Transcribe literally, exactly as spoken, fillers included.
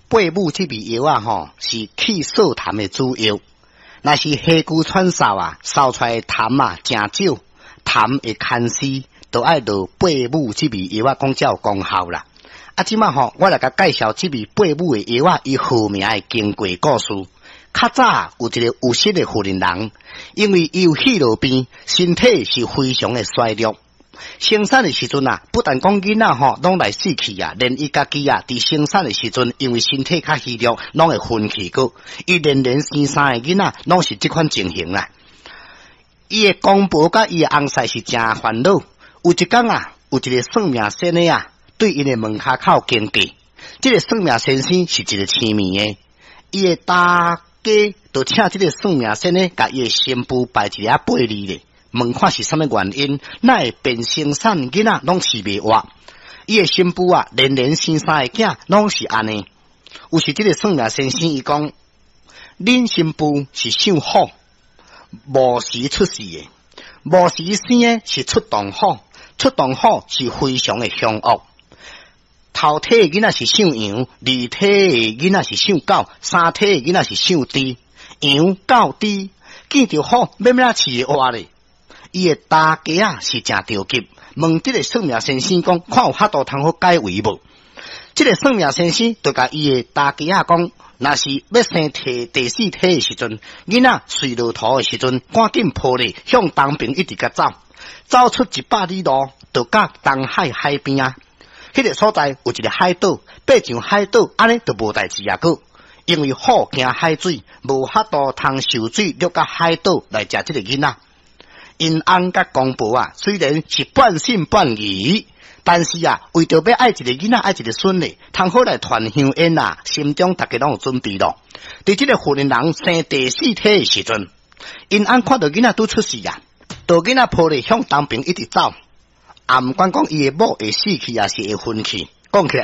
八母这味药啊吼，是去燥痰的主药。若是黑姑串烧啊，烧出来痰啊真少，痰会干死，都爱落八母这味药啊，讲才有功效啦。啊，即马吼，我来甲介绍这味八母的药啊，伊好名的经过故事。较早有一个有色的妇人人，因为伊有血路病，身体是非常的衰弱。生产的时阵啊，不但讲囡仔吼拢来死去啊，连伊家己啊，伫生产的时阵，因为身体较虚弱，拢会昏去过。伊连连生三个囡仔，拢是这款情形啦。伊的公婆甲伊的翁婿是真烦恼。有一天啊，有一个算命先生啊，对因的门骹口经过。这个算命先生是一个青面的，伊的大家就请这个算命先生甲伊的新妇摆一个八字咧。问看是什么原因，那会变生产囡仔拢饲袂活。伊的新妇啊，连连生三个囝，拢是安尼。有时这个算命先生伊讲，恁新妇是属虎，无时出世的；无时生的是出动虎，出动虎是非常的凶恶。头体的囡仔是属羊，二体的囡仔是属狗，三体的囡仔是属猪。羊、狗、猪见着虎，要咩饲会活咧？伊的大家啊是真着急，问这个算命先生讲，看有法度通好解围无？这个算命先生就甲伊的大家讲，若是要生第第四体的时阵，囡仔睡落土的时阵，赶紧抱咧向东边一直甲走，走出一百里路，就到东海海边啊。迄、那个所在有一个海岛，爬上海岛，安尼就无代志啊个。因为虎惊海水，无法度通受水落到海岛来食这个囡仔。因翁甲公婆啊，虽然是半信半疑，但是啊，为着要爱一个囡仔，爱一个孙嘞，通好来团香烟啊，心中大家拢有准备咯。伫这个妇人人生第四体的时阵，因翁看到囡仔拄出世啊，就囡仔抱咧向东边一直走，啊，毋管讲伊的某会死去，也是会昏去，讲起来。